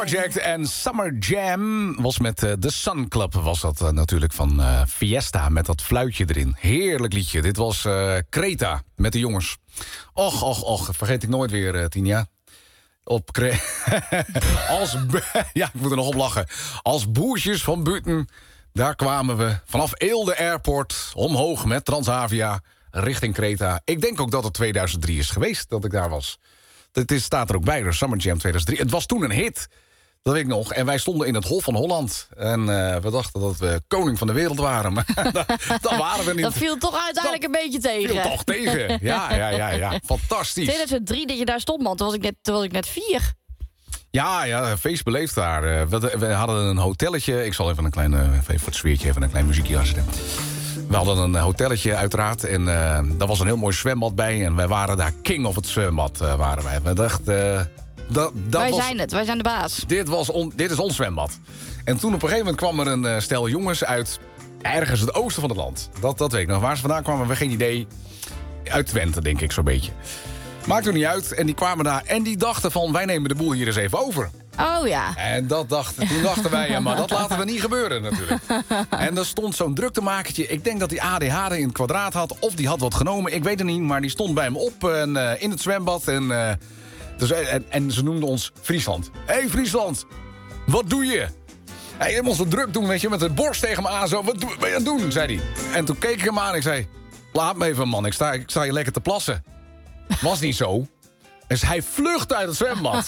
Project en Summer Jam was met The Sun Club, was dat natuurlijk van Fiesta met dat fluitje erin. Heerlijk liedje. Dit was Kreta met de jongens. Och, vergeet ik nooit weer, Tinja. Ja, ik moet er nog op lachen. Als boertjes van Buten, daar kwamen we vanaf Eelde Airport omhoog met Transavia richting Kreta. Ik denk ook dat het 2003 is geweest dat ik daar was. Het staat er ook bij, de Summer Jam 2003. Het was toen een hit, dat weet ik nog. En wij stonden in het Hof van Holland. En we dachten dat we koning van de wereld waren. Maar dat waren we niet. Dat viel toch uiteindelijk een beetje tegen. Viel toch tegen, ja. Fantastisch. 2003 dat je daar stond, man. Toen was ik net 4. Ja, feest beleefd daar. We hadden een hotelletje. Ik zal even even voor het sfeertje even een klein muziekje aanzetten. We hadden een hotelletje uiteraard. En daar was een heel mooi zwembad bij. En wij waren daar king of het zwembad. Waren wij. We dachten... Wij zijn de baas. Dit is ons zwembad. En toen op een gegeven moment kwam er een stel jongens uit ergens het oosten van het land. Dat weet ik nog. Waar ze vandaan kwamen, we geen idee. Uit Twente, denk ik, zo'n beetje. Maakt er niet uit. En die kwamen daar en die dachten van, wij nemen de boel hier eens even over. Oh ja. En toen dachten wij, ja, maar dat laten we niet gebeuren natuurlijk. En er stond zo'n druktemakertje. Ik denk dat hij ADHD in het kwadraat had. Of die had wat genomen, ik weet het niet. Maar die stond bij hem op in het zwembad. En ze noemden ons Friesland. Hé, Friesland, wat doe je? Je moest wat druk doen, weet je, met de borst tegen me aan. Zo, wat ben je aan het doen, zei hij. En toen keek ik hem aan en ik zei, laat me even, man, ik sta hier lekker te plassen. Was niet zo. Dus hij vluchtte uit het zwembad.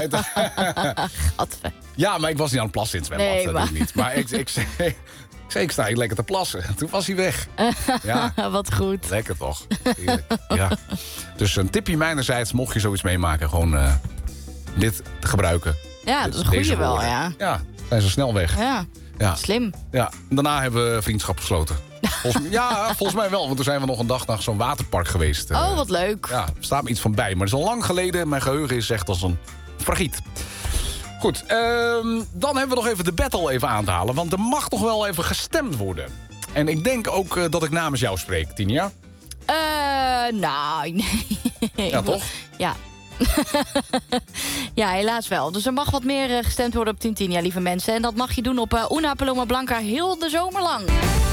Ja, maar ik was niet aan het plassen in het zwembad. Nee, dat doe ik niet. Maar ik zei, ik sta hier lekker te plassen. En toen was hij weg. Ja. Wat goed. Lekker toch? Ja. Dus een tipje mijnerzijds, mocht je zoiets meemaken, gewoon dit gebruiken. Ja, dat is een goeie wel, ja. Ja, zijn ze snel weg. Ja, slim. Ja, daarna hebben we vriendschap gesloten. Volgens mij wel, want toen zijn we nog een dag naar zo'n waterpark geweest. Oh, wat leuk. Ja, er staat me iets van bij, maar het is al lang geleden. Mijn geheugen is echt als een fragiet. Goed, dan hebben we nog even de battle even aan te halen. Want er mag toch wel even gestemd worden. En ik denk ook dat ik namens jou spreek, Tinja. Nou, nee. Ja, toch? Ja. Ja, helaas wel. Dus er mag wat meer gestemd worden op Team Tinja, lieve mensen. En dat mag je doen op Una Paloma Blanca heel de zomer lang.